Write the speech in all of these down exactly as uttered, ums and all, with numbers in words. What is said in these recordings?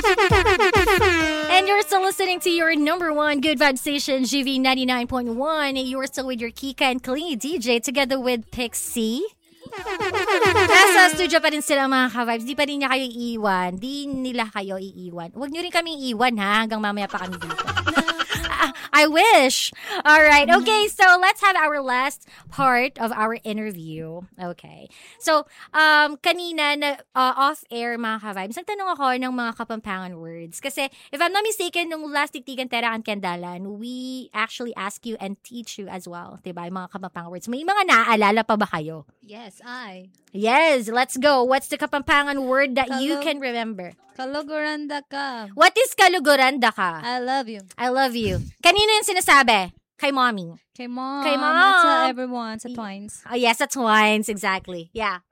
And you're still listening to your number one good vibe station, G V ninety-nine point one. You're still with your Kika and Kali D J together with Pixie. Nasa studio pa rin sila mga ka-vibes. Di pa rin niya kayo iiwan. Di nila kayo iiwan. Huwag niyo rin kami iiwan ha, hanggang mamaya pa kami dito. I wish. All right. Okay, so let's have our last part of our interview. Okay. So, um, kanina, na, uh, off-air, mga ka-vibes, nagtanong ako ng mga Kapampangan words. Kasi, if I'm not mistaken, nung last Tiktikan Tera and Kendalan, we actually ask you and teach you as well. Diba? Yung mga Kapampangan words. May mga naaalala pa ba kayo? Yes, I. Yes, let's go. What's the Kapampangan word that Kalug- you can remember? Kaluguranda ka. What is kaluguranda ka? I love you. I love you. Kanino yung sinasabi? Kay mommy. Kay mom. Kay mom. Sa everyone, sa twins. Oh, yes, sa twins. Exactly. Yeah.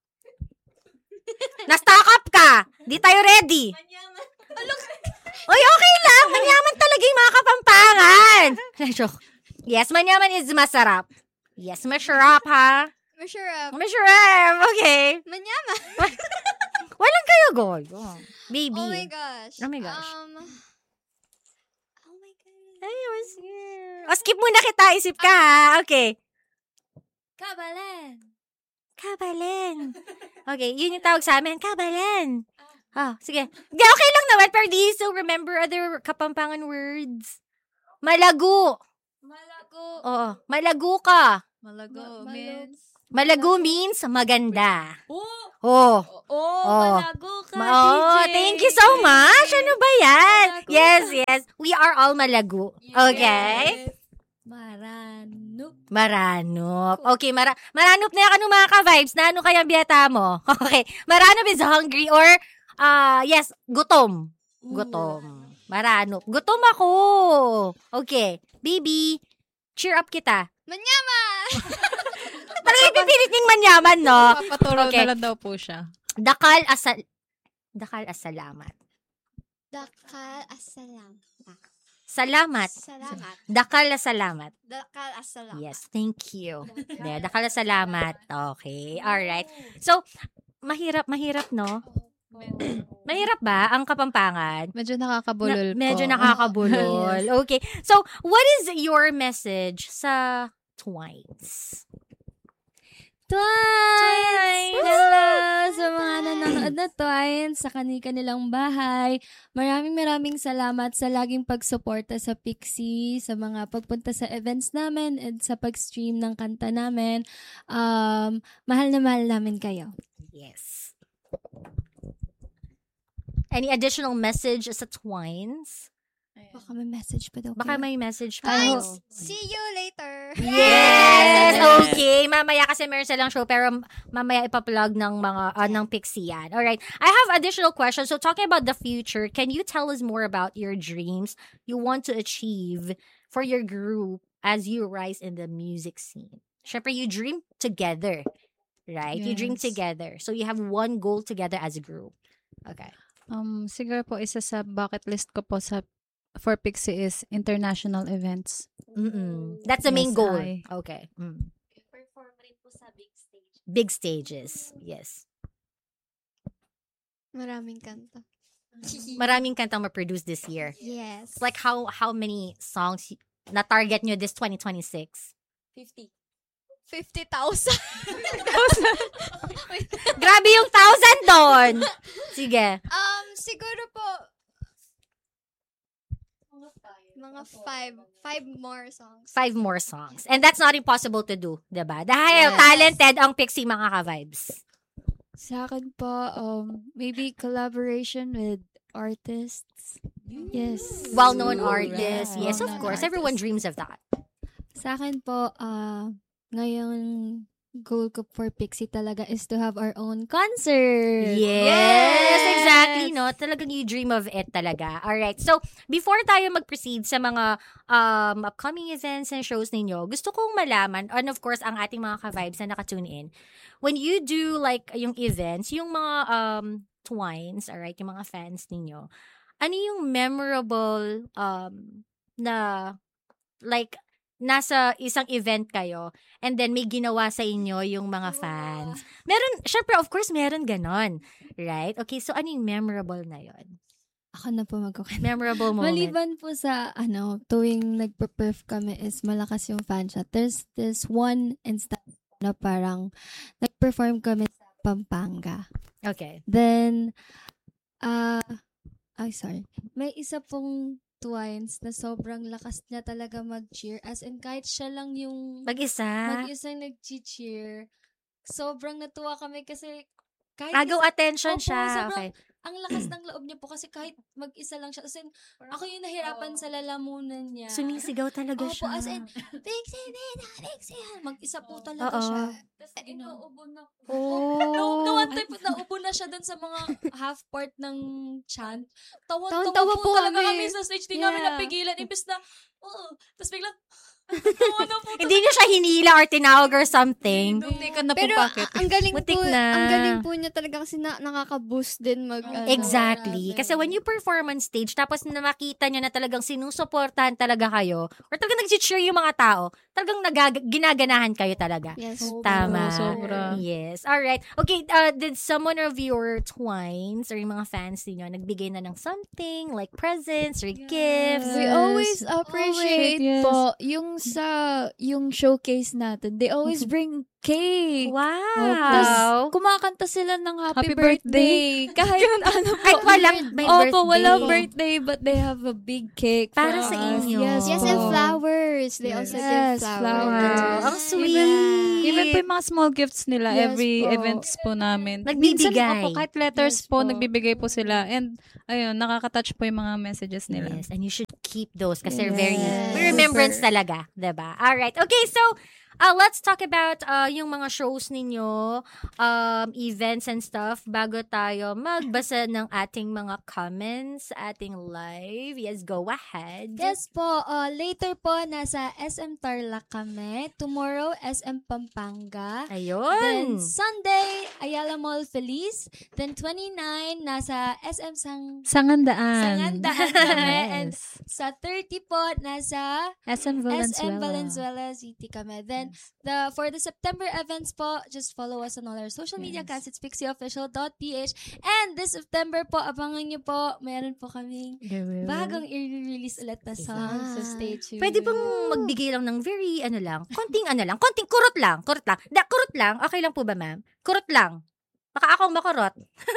Na-stock up ka. Di tayo ready. Oy, okay lang. Manyaman talaga yung mga Kapampangan. Joke. Yes, manyaman is masarap. Yes, masarap, ha? Masarap. Masarap. Okay. Manyaman. Walang kayo, goy. Oh, baby. Oh my gosh. Oh my gosh. Um, oh my gosh. Ay, was here. O, skip muna kita. Isip ka, ha? Okay. Kabalen. Kabalen. Okay, yun yung tawag sa amin. Kabalen. Ah, sige. Di, okay lang naman, pero do you still remember other Kapampangan words? Malago. Malago. Oo, malago ka. Malago Ma- means... Malago means maganda. Oh! Oh. Oh, Oh. malago ka, Oh, D J. thank you so much. Ano ba yan? Malago Yes, ka. yes. We are all malago. Okay? Yes. Maranop. Maranop. Okay, mara maranop na yan ano mga ka-vibes. Na ano kayang biyata mo? Okay. Maranop is hungry or, uh, yes, gutom. Gutom. Maranop. Gutom ako. Okay. Baby, cheer up kita. Manyaman. Talagang pipilit niyong manyaman, no? Papaturo Okay. na lang daw po siya. Dakal asal... Dakal asalamat. Dakal asalam. Salamat. Salamat. Dakal asalamat. Dakal asalam. Yes, thank you. Yeah, dakal asalamat. Okay, alright. So, mahirap, mahirap, no? Mahirap ba ang Kapampangan? Medyo nakakabulol Na- medyo po. nakakabulol. Okay. So, what is your message sa twins? Twins! Hello sa mga nanonood na Twins sa kani-kanilang bahay. Maraming maraming salamat sa laging pagsuporta sa Pixie, sa mga pagpunta sa events namin at sa pag-stream ng kanta namin. Um, mahal na mahal namin kayo. Yes. Any additional message sa twins? Baka may message pa daw Baka kayo. may message pa. Guys, see you later. Yes! Okay. Mamaya kasi meron silang show pero mamaya ipa-plug ng mga uh, ng Pixie yan. Alright. I have additional questions. So talking about the future, can you tell us more about your dreams you want to achieve for your group as you rise in the music scene? Syempre, you dream together. Right? You dream Yes. together. So you have one goal together as a group. Okay. Um, siguro po isa sa bucket list ko po sa for Pixie is international events. Mm-mm. That's the main Yes, goal. I- Okay. Mm. Perform rin po sa big stage. Big stages. Yes. Maraming kanta. Maraming kantang ma-produce this year. Yes. Like how how many songs y- na target nyo this twenty twenty-six? fifty. fifty thousand. Grabe yung thousand doon. Sige. Um, siguro po, mga five, five more songs. Five more songs. And that's not impossible to do, diba? Dahil Yes. talented ang Pixie mga ka-vibes. Sa akin po, um, maybe collaboration with artists. Yes. Well-known Ooh, artists. right. Yes, of Well-known course. Everyone artists. dreams of that. Sa akin po, ah, ngayon, goal ko for Pixie talaga is to have our own concert. Yes, exactly, no? Talagang you dream of it talaga. Alright, so before tayo mag-proceed sa mga um, upcoming events and shows ninyo, gusto kong malaman, and of course, ang ating mga ka-vibes na nakatune in, when you do like yung events, yung mga um, twines, alright, yung mga fans ninyo, ano yung memorable um, na like nasa isang event kayo and then may ginawa sa inyo yung mga fans. Meron, syempre, of course, meron ganon. Right? Okay, so ano yung memorable na yon? Ako na po magkukwento. Memorable moment. Maliban po sa, ano, tuwing nagpe-perf kami is malakas yung fan shot. There's this one instance na parang nag-perform kami sa Pampanga. Okay. Then, ah, ay, sorry. May isa pong twins na sobrang lakas niya talaga mag-cheer. As in, kahit siya lang yung Mag-isa? mag-isang nag-cheer. Sobrang natuwa kami kasi kahit Agaw isa- attention Opo, siya. sobrang- Okay. ang lakas ng loob niya po kasi kahit mag-isa lang siya. As in, ako yung nahirapan sa lalamunan niya. Sumisigaw talaga Opo, siya. as in, Pixie, Nina, Pixie. Mag-isa po talaga Oo. siya. Tapos, nauubo na po. Oh. No, no, one time po, nauubo na siya dun sa mga half part ng chant. Tawan-tawa Tawan-tawa po, po talaga kami. kami sa stage. Di namin Yeah. napigilan. Imbes na, oo. Tapos biglang, tawa na po. Hindi niya siya hinila or tinawag or something. Muntikan na po Pero bakit? a- ang galing Muntik po, na. ang galing po niya talaga kasi na, nakaka-boost din mag, ano. Exactly. grabe. Kasi when you perform on stage, tapos na makita nyo na talagang sinusuportahan talaga kayo, or talagang nag-cheer yung mga tao, talagang nagag- ginaganahan kayo talaga. Yes. Tama. Sobra. Yes. Alright. Okay, uh, did someone of your twines or yung mga fans niyo nagbigay na ng something like presents or gifts? We Yes. always appreciate Yes. po yung sa yung showcase natin. They always bring cake. Wow. Kumakanta sila ng happy, Happy birthday. birthday. Kahit ano po. Kahit walang may Opo, birthday. walang birthday but they have a big cake for Para sa us. inyo. Yes, Yes, po. and flowers. They also Yes, give flowers. flowers. Wow, ang sweet. Even, even po yung mga small gifts nila Yes every po. events po namin. Nagbibigay. Minsan, opo, kahit letters Yes po, po. nagbibigay po sila. And, ayun, nakaka-touch po yung mga messages nila. Yes, and you should keep those kasi they're very Yes. may remembrance talaga, 'di ba? All right. Okay, so uh, let's talk about uh, yung mga shows ninyo, um, events and stuff bago tayo magbasa ng ating mga comments sa ating live. Yes, go ahead. Yes po, uh, later po, nasa S M Tarlac kami. Tomorrow, S M Pampanga. Then, Ayun. Sunday, Ayala Mall Feliz. Then, twenty-nine, nasa S M Sang... Sangandaan. Sangandaan kami. And Yes. sa thirty po, nasa S M Valenzuela. S M Valenzuela City kami. Then, the for the September events po, just follow us on all our social media accounts. It's pixieofficial dot p h. And this September po, abangan nyo po, meron po kaming bagong i-release ulit na song. So, stay tuned. Pwede pong magbigay lang ng very, ano lang, konting ano lang, konting kurot lang, kurot lang. Da, kurot lang, okay lang po ba, ma'am? Kurot lang. Baka akong makurot.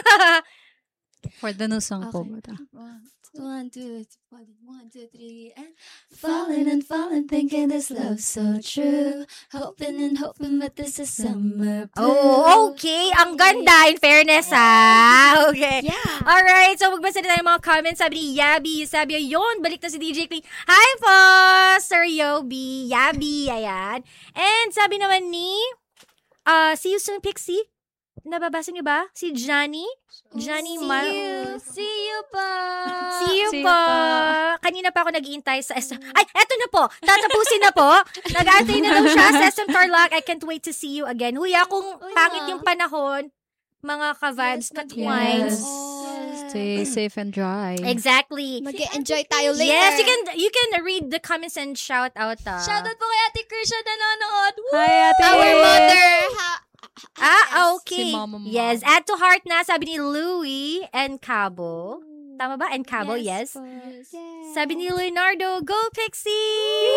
For the new song po. Okay. One, two, one, one, two, three, and falling and falling, thinking this love's so true. Hoping and hoping, but this is summer blue. Oh, okay. Ang ganda, in fairness, ha? Okay. Yeah. Alright, so magbasa na tayo ng mga comments. Sabi ni Yabi, sabi niya, yun, balik na si D J Clee. Hi po, Sir Yobi, Yabi, ayan. And sabi naman ni, uh, see you soon, Pixie. Nababasa niyo ba? Si Johnny? Johnny See Mal... you. See you pa. See you See you po. pa. Kanina pa ako nag-iintay sa S M. Ay, eto na po. Tatapusin na po. Nag-aantay na lang siya sa S M Tarlac. I can't wait to see you again. Huya, kung Huya. pangit yung panahon, mga ka-vibes, Yes, ka-twines. Yes. Stay safe and dry. Exactly. Mag-enjoy tayo later. Yes, you can you can read the comments and shout out. Uh, Shoutout po kay Ate Krisha na nanonood. Woo! Hi, Ate. Our mother. Ha- Ah, okay. Si Mama Mama. Yes, add to heart na, sabi ni Louie and Cabo. Tama ba? And Cabo, yes. po. Sabi ni Leonardo, go Pixie!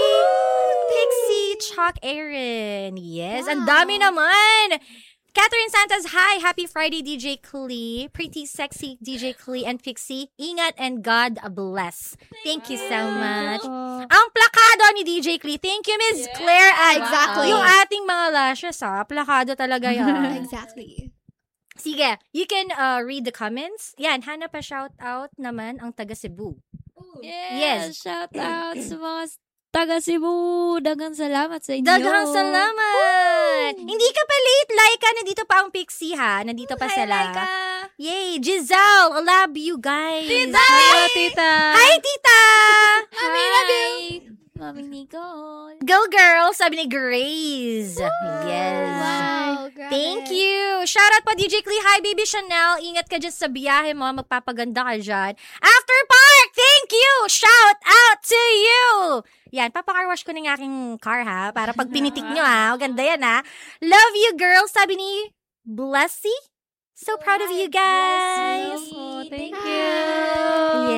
Pixie Chalk Aaron. Yes, ang dami naman. Catherine Santos, hi! Happy Friday, D J Clee. Pretty sexy D J Clee and Pixie. Ingat and God bless. Thank you so much. Ang plakado ni D J Clee. Thank you, Miss Claire. Ay, Exactly. Yung ating mga lashes, ha? Plakado talaga yan. Exactly. Sige, you can uh, read the comments. Yan, Hana pa shout out naman ang taga Cebu. Yes. Yes. Shout out sa mga taga Cebu. Daghang salamat sa inyo. Daghang salamat! Hindi ka pa late, Laika. Nandito pa ang Pixie, ha? Nandito pa sila. Yay! Giselle! I love you guys! Tita! Hello, tita. Hi, tita! Mami, love you. Mami Nicole. Go, girl! Sabi ni Grace. Yes. Wow, grabe. Thank you. Shout out pa D J Clee. Hi, baby Chanel. Ingat ka dyan sa biyahe mo. Magpapaganda ka dyan. After Park, thank you. Shout out to you. Yan, papakarwash ko ng aking car, ha? Para pag pinitik nyo, ha? O, ganda yan, ha? Love you, girls. Sabi ni Blessy. So proud of you guys. Oh, thank Thank you.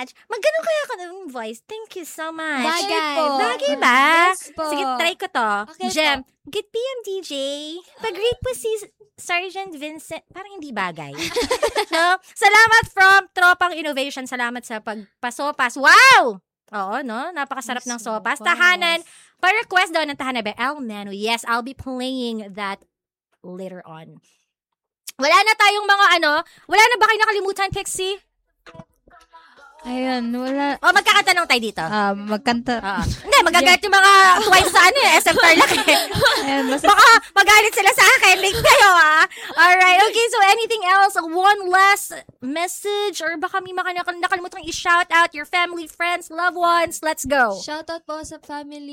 much. Magganong kaya ka ng voice. Thank you so much. Bagay. po. Bagay ba? Yes po. Sige, try ko to. Okay Jem, good P M D J. Pag-greet po si Sergeant Vincent. Parang hindi bagay. No? Salamat from Tropang Innovation. Salamat sa pagpasopas. Wow! Oo, no? Napakasarap ng sopas. Tahanan. Pa-request daw ng tahanan ba? El Nano. Yes, I'll be playing that later on. Wala na tayong mga ano. Wala na ba kayo nakalimutan, Pixie? Ayun, wala. O, magkakatanong tayo dito. Ah, magkanta. Oo. Hindi, magagalit yung mga twice sa ano eh, S M Tarlac eh. Ayun, basta Baka magalit sila sa akin. Late kayo ah. Alright, okay, so anything else? One last message? Or baka may mga nakal- nakalimutan i-shout out your family, friends, loved ones? Let's go. Shoutout po sa family